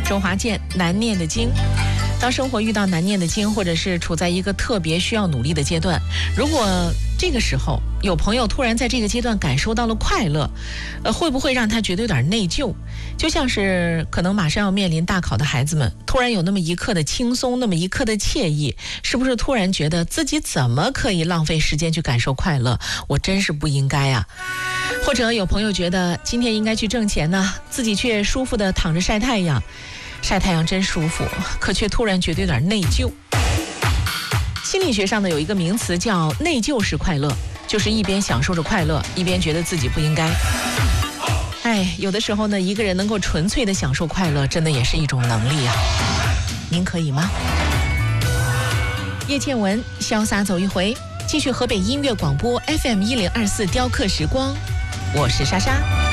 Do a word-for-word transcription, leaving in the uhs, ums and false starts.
周华健，难念的经。当生活遇到难念的经，或者是处在一个特别需要努力的阶段，如果这个时候有朋友突然在这个阶段感受到了快乐，呃，会不会让他觉得有点内疚？就像是可能马上要面临大考的孩子们，突然有那么一刻的轻松，那么一刻的惬意，是不是突然觉得自己怎么可以浪费时间去感受快乐？我真是不应该啊！或者有朋友觉得今天应该去挣钱呢，自己却舒服的躺着晒太阳。晒太阳真舒服，可却突然觉得有点内疚。心理学上呢有一个名词叫内疚式快乐，就是一边享受着快乐，一边觉得自己不应该。哎，有的时候呢，一个人能够纯粹的享受快乐，真的也是一种能力啊。您可以吗？叶倩文，潇洒走一回，继续河北音乐广播 F M 一零二四雕刻时光，我是莎莎。